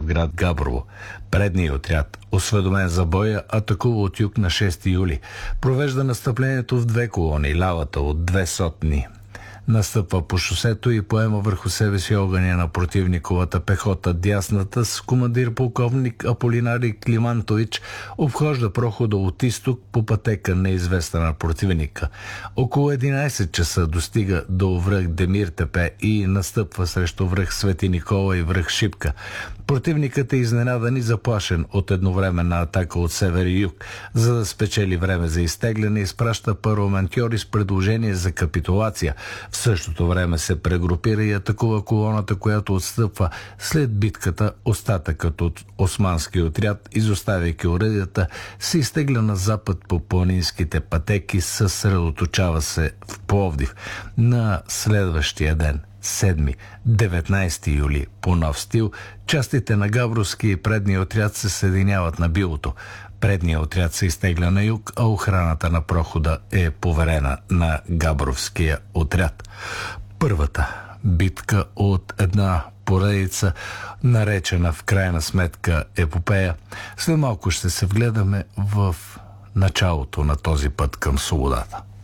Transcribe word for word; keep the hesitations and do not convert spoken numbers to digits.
град Габрово. Предният отряд, осведомен за боя, атакува от юг на шести юли. Провежда настъплението в две колони. Лявата от две сотни настъпва по шосето и поема върху себе си огъня на противниковата пехота. Дясната с командир полковник Аполинари Климантович обхожда прохода от изток по пътека неизвестна на противника. Около единайсет часа достига до връх Демир Тепе и настъпва срещу връх Свети Никола и връх Шипка. Противникът е изненадан и заплашен от едновременна атака от север и юг. За да спечели време за изтегляне, изпраща парламентьори с предложение за капитулация. В същото време се прегрупира и атакува колоната, която отстъпва. След битката остатъкът от османски отряд, изоставяйки оръдията, се изтегля на запад по планинските пътеки, съсредоточава се в Пловдив. На следващия ден, седми, деветнайсети юли, по нов стил, частите на Габровски и предния отряд се съединяват на Билото. Предният отряд се изтегля на юг, а охраната на прохода е поверена на Габровския отряд. Първата битка от една поредица, наречена в крайна сметка епопея. След малко ще се вгледаме в началото на този път към свободата.